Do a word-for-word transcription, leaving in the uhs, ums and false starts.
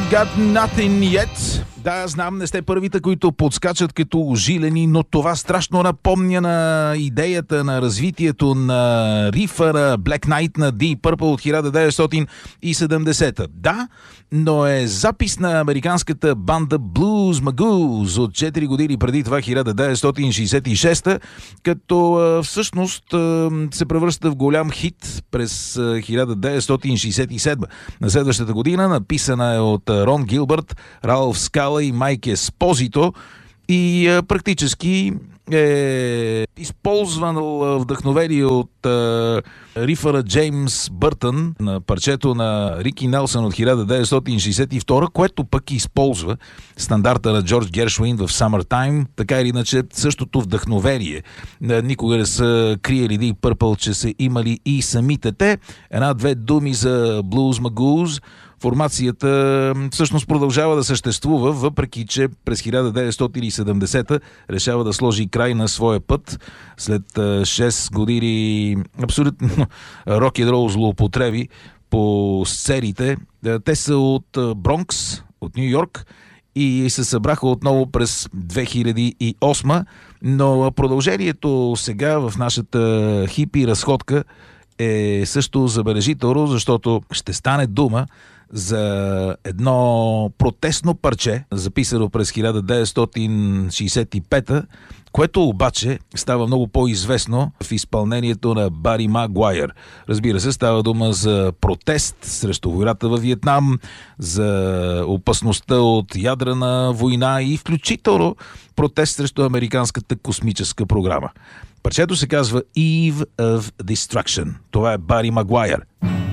Got Nothing Yet. Да, знам, не сте първите, които подскачат като ожилени, но това страшно напомня на идеята на развитието на рифа на Black Knight на Deep Purple от хиляда деветстотин и седемдесета. Да, но е запис на американската банда Blues Magoos от четири години преди това, хиляда деветстотин шейсет и шеста, като всъщност се превръща в голям хит през хиляда деветстотин шейсет и седма. На следващата година написана е от Рон Гилбърт, Ралф Скала и Майк Еспозито и а, практически е използвано вдъхновение от а, рифа на Джеймс Бъртън на парчето на Рики Нелсън от хиляда деветстотин шейсет и втора, което пък използва стандарта на Джордж Гершуин в Summertime. Така или иначе, същото вдъхновение никога не са криели Deep Purple, че са имали и самите те. Една-две думи за Blues Magoos. Формацията всъщност продължава да съществува, въпреки че през хиляда деветстотин и седемдесета решава да сложи край на своя път след шест години абсолютно рок-н-рол злоупотреби по сцените. Те са от Бронкс, от Ню Йорк, и се събраха отново през две хиляди и осма, но продължението сега в нашата хипи разходка е също забележително, защото ще стане дума за едно протестно парче, записано през хиляда деветстотин шейсет и пета, което обаче става много по-известно в изпълнението на Бари Магуайър. Разбира се, става дума за протест срещу войната във Виетнам, за опасността от ядрена война и включително протест срещу американската космическа програма. Парчето се казва Eve of Destruction. Това е Бари Магуайър.